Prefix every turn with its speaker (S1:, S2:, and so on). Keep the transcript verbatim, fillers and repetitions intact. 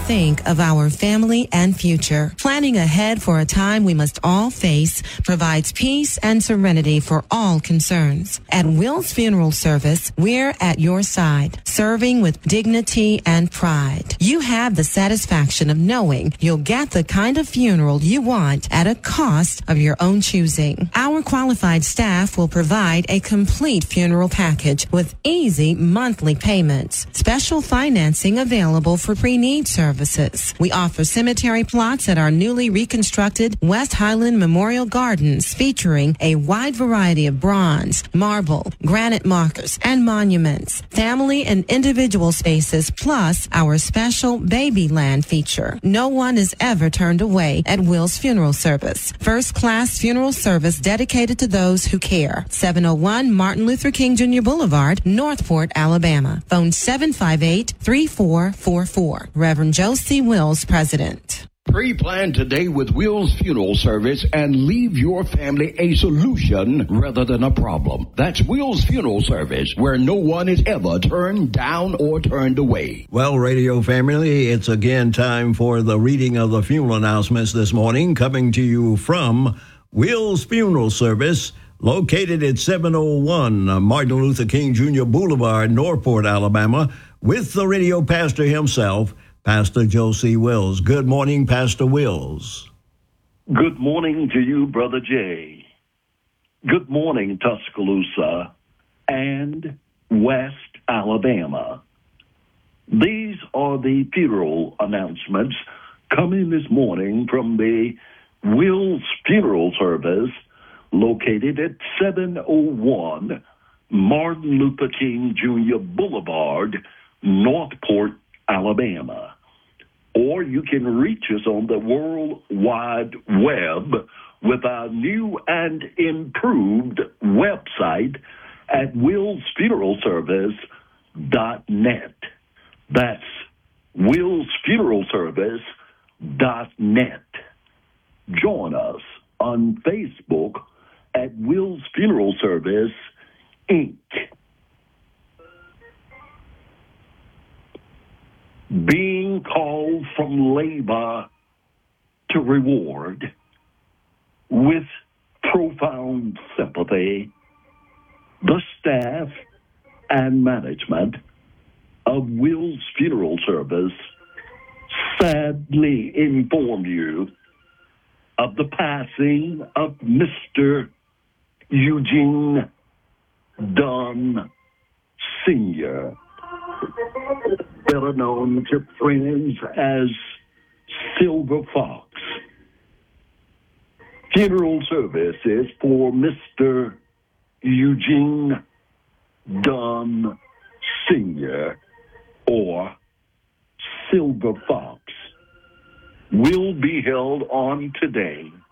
S1: think of our family and future. Planning ahead for a time we must all face provides peace and serenity for all concerns. At Will's Funeral Service, we're at your side, serving with dignity and pride. You have the satisfaction of knowing you'll get the kind of funeral you want at a cost of your own choosing. Our qualified staff will provide a complete funeral package with easy monthly payments. Special financing available for pre-need services. We offer cemetery plots at our newly reconstructed West Highland Memorial Gardens, featuring a wide variety of bronze, marble, granite markers, and monuments. Family and individual spaces, plus our special baby land feature. No one is ever turned away at Will's Funeral Service. First-class funeral service dedicated to those who care. seven oh one Martin Luther King Junior Boulevard, Northport, Alabama. Phone seven five eight, three four four four. Reverend Josie Wills, President.
S2: Pre-plan today with Will's Funeral Service and leave your family a solution rather than a problem. That's Will's Funeral Service, where no one is ever turned down or turned away.
S3: Well, radio family, it's again time for the reading of the funeral announcements this morning, coming to you from Will's Funeral Service, located at seven oh one Martin Luther King Junior Boulevard, Northport, Alabama, with the radio pastor himself, Pastor Josie Wills. Good morning, Pastor Wills.
S4: Good morning to you, Brother Jay. Good morning, Tuscaloosa and West Alabama. These are the funeral announcements coming this morning from the Will's Funeral Service, located at seven oh one Martin Luther King Junior Boulevard, Northport, Alabama. Or you can reach us on the World Wide Web with our new and improved website at wills funeral service dot net. That's wills funeral service dot net. Join us on Facebook at Will's Funeral Service, Incorporated. Being called from labor to reward, with profound sympathy, the staff and management of Will's Funeral Service sadly inform you of the passing of Mister Eugene Dunn Senior, better known to friends as Silver Fox. Funeral services for Mister Eugene Dunn Senior, or Silver Fox, will be held on today,